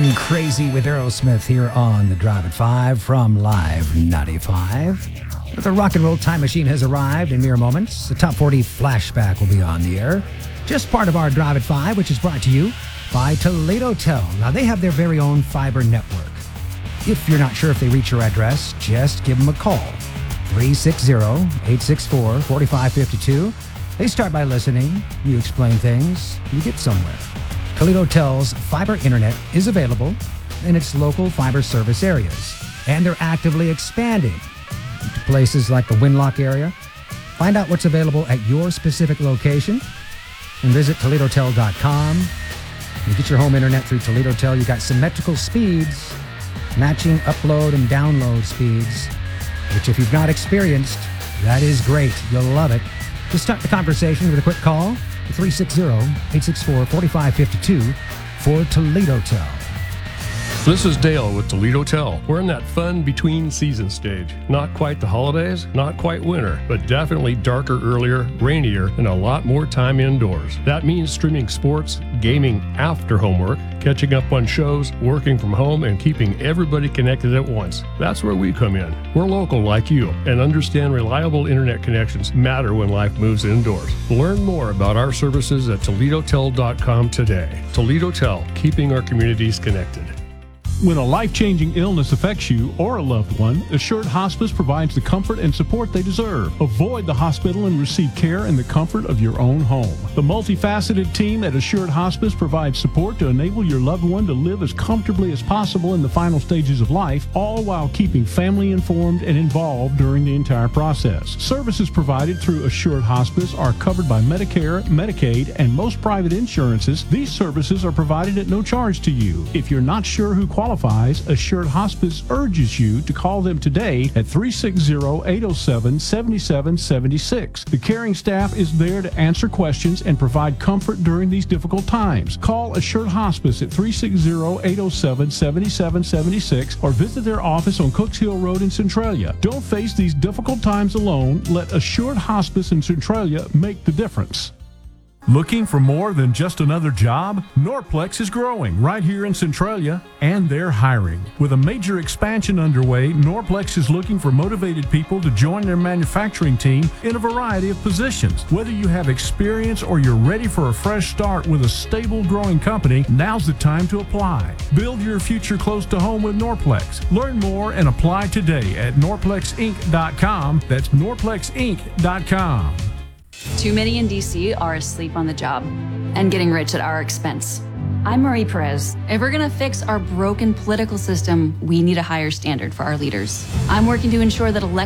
Going crazy with Aerosmith here on the Drive at 5 from Live 95. The rock and roll time machine has arrived in mere moments. The Top 40 flashback will be on the air. Just part of our Drive at 5, which is brought to you by Toledo Tel. Now, they have their very own fiber network. If you're not sure if they reach your address, just give them a call. 360-864-4552. They start by listening. You explain things. You get somewhere. Toledo Tel's fiber internet is available in its local fiber service areas, and they're actively expanding to places like the Winlock area. Find out what's available at your specific location and visit ToledoTel.com. You get your home internet through Toledo Tel. You got symmetrical speeds, matching upload and download speeds, which if you've not experienced, that is great. You'll love it. Just start the conversation with a quick call. 360-864-4552 for Toledo Tel. This is Dale with Toledo Tel. We're in that fun between season stage. Not quite the holidays, not quite winter, but definitely darker earlier, rainier, and a lot more time indoors. That means streaming sports, gaming after homework, catching up on shows, working from home, and keeping everybody connected at once. That's where we come in. We're local like you and understand reliable internet connections matter when life moves indoors. Learn more about our services at ToledoTel.com today. Toledo Tel, keeping our communities connected. When a life-changing illness affects you or a loved one, Assured Hospice provides the comfort and support they deserve. Avoid the hospital and receive care in the comfort of your own home. The multifaceted team at Assured Hospice provides support to enable your loved one to live as comfortably as possible in the final stages of life, all while keeping family informed and involved during the entire process. Services provided through Assured Hospice are covered by Medicare, Medicaid, and most private insurances. These services are provided at no charge to you. If you're not sure who qualifies, Assured Hospice urges you to call them today at 360-807-7776. The caring staff is there to answer questions and provide comfort during these difficult times. Call Assured Hospice at 360-807-7776 or visit their office on Cooks Hill Road in Centralia. Don't face these difficult times alone. Let Assured Hospice in Centralia make the difference. Looking for more than just another job? Norplex is growing right here in Centralia, and they're hiring. With a major expansion underway, Norplex is looking for motivated people to join their manufacturing team in a variety of positions. Whether you have experience or you're ready for a fresh start with a stable, growing company, now's the time to apply. Build your future close to home with Norplex. Learn more and apply today at norplexinc.com. That's norplexinc.com. Too many in DC are asleep on the job and getting rich at our expense. I'm Marie Perez. If we're gonna fix our broken political system, we need a higher standard for our leaders. I'm working to ensure that elected